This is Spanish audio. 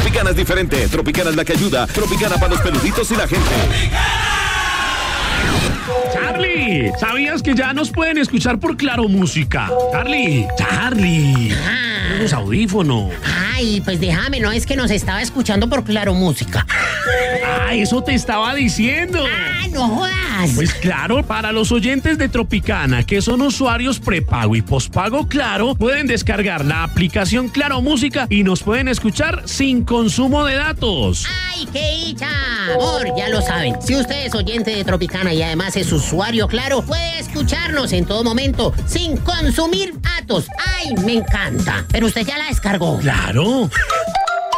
Tropicana es diferente. Tropicana es la que ayuda. Tropicana para los peluditos y la gente. Charlie, ¿sabías que ya nos pueden escuchar por Claro Música? Charlie. Los audífonos. Ay, pues déjame, no es que nos estaba escuchando por Claro Música. Eso te estaba diciendo. No jodas. Pues claro, para los oyentes de Tropicana, que son usuarios prepago y pospago Claro, pueden descargar la aplicación Claro Música y nos pueden escuchar sin consumo de datos. ¡Ay, qué dicha! Amor, ya lo saben. Si usted es oyente de Tropicana y además es usuario Claro, puede escucharnos en todo momento sin consumir datos. ¡Ay, me encanta! Pero usted ya la descargó. Claro.